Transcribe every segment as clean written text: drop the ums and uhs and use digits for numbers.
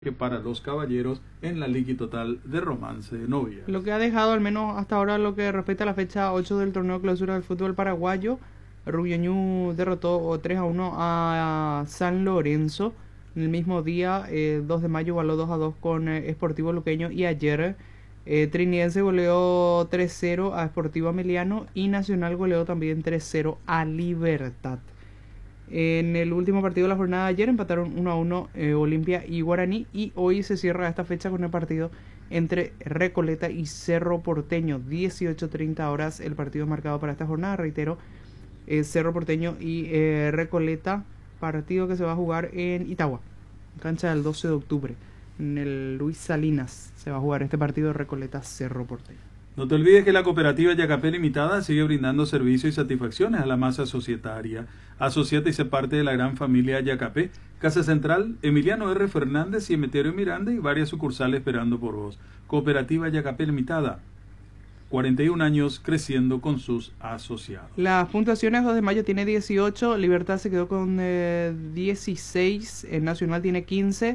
que para los caballeros en la Liga Total de Romance Novia. Lo que ha dejado, al menos hasta ahora, lo que respecta a la fecha 8 del torneo clausura del fútbol paraguayo, Rubioñú derrotó 3-1 a San Lorenzo. En el mismo día, 2 de mayo, való 2-2 con Sportivo Luqueño, y ayer Trinidense goleó 3-0 a Sportivo Ameliano y Nacional goleó también 3-0 a Libertad. En el último partido de la jornada de ayer empataron 1-1 Olimpia y Guaraní, y hoy se cierra esta fecha con el partido entre Recoleta y Cerro Porteño, 18:30 horas el partido marcado para esta jornada. Reitero, Cerro Porteño y Recoleta, partido que se va a jugar en Itagua, cancha del 12 de octubre, en el Luis Salinas se va a jugar este partido de Recoleta-Cerro Porteño. No te olvides que la cooperativa Yacapé Limitada sigue brindando servicios y satisfacciones a la masa societaria. Asociate y sé parte de la gran familia Yacapé. Casa Central, Emiliano R. Fernández y Emeterio Miranda, y varias sucursales esperando por vos. Cooperativa Yacapé Limitada, 41 años creciendo con sus asociados. Las puntuaciones: 2 de mayo tiene 18, Libertad se quedó con 16, Nacional tiene 15,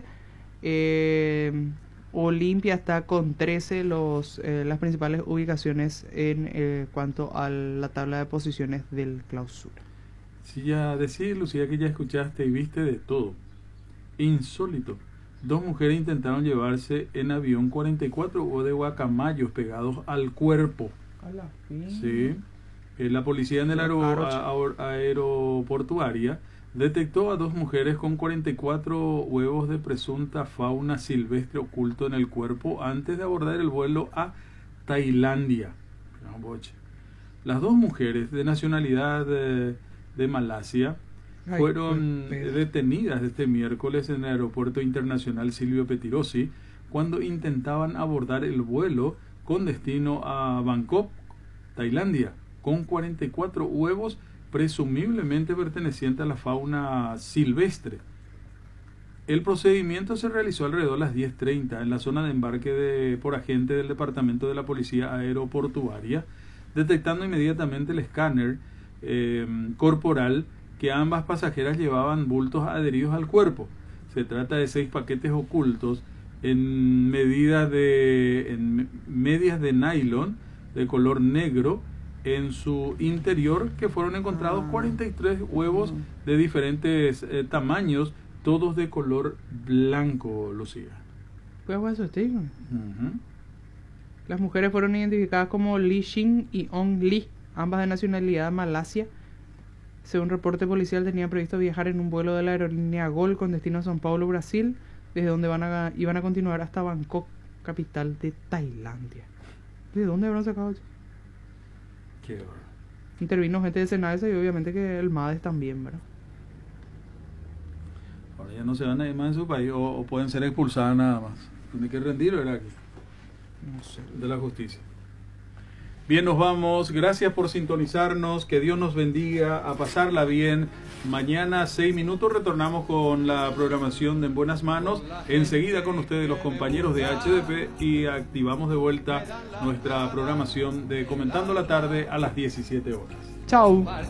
Olimpia está con 13, las principales ubicaciones en cuanto a la tabla de posiciones del clausura. Sí, ya decís, Lucía, que ya escuchaste y viste de todo. Insólito. 2 mujeres intentaron llevarse en avión 44 huevos de guacamayos pegados al cuerpo. Sí. La policía en el aeroportuaria detectó a 2 mujeres con 44 huevos de presunta fauna silvestre oculto en el cuerpo antes de abordar el vuelo a Tailandia. Las 2 mujeres de nacionalidad de Malasia fueron detenidas este miércoles en el aeropuerto internacional Silvio Pettirossi cuando intentaban abordar el vuelo con destino a Bangkok, Tailandia, con 44 huevos presumiblemente perteneciente a la fauna silvestre. El procedimiento se realizó alrededor de las 10:30 en la zona de embarque por agente del Departamento de la Policía Aeroportuaria, detectando inmediatamente el escáner corporal que ambas pasajeras llevaban bultos adheridos al cuerpo. Se trata de 6 paquetes ocultos en medias de nylon de color negro en su interior, que fueron encontrados 43 huevos de diferentes tamaños, todos de color blanco, Lucía. Las mujeres fueron identificadas como Li Xin y Ong Li, ambas de nacionalidad Malasia. Según reporte policial, tenían previsto viajar en un vuelo de la aerolínea Gol con destino a São Paulo, Brasil, desde donde iban a continuar hasta Bangkok, capital de Tailandia. ¿De dónde habrán sacado eso? Intervino gente de Senasa y obviamente que el MADES también, ¿verdad? Ahora ya no se van a ir más en su país, o pueden ser expulsadas nada más. Tiene que rendir, ¿verdad? No sé. De la justicia. Bien, nos vamos. Gracias por sintonizarnos. Que Dios nos bendiga. A pasarla bien. Mañana 6 minutos retornamos con la programación de En Buenas Manos. Enseguida con ustedes los compañeros de HDP, y activamos de vuelta nuestra programación de Comentando la Tarde a las 17 horas. Chao.